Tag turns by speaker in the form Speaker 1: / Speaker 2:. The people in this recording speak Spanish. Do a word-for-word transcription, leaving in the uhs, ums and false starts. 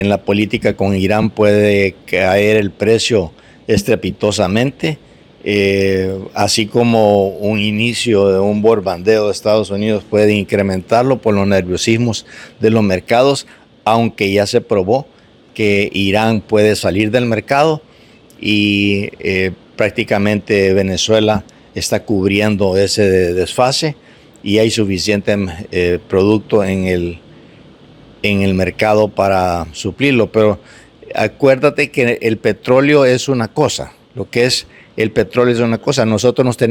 Speaker 1: En la política con Irán puede caer el precio estrepitosamente, eh, así como un inicio de un borbandeo de Estados Unidos puede incrementarlo por los nerviosismos de los mercados, aunque ya se probó que Irán puede salir del mercado y eh, prácticamente Venezuela está cubriendo ese desfase y hay suficiente eh, producto en el en el mercado para suplirlo, pero acuérdate que el petróleo es una cosa, lo que es el petróleo es una cosa, nosotros nos tenemos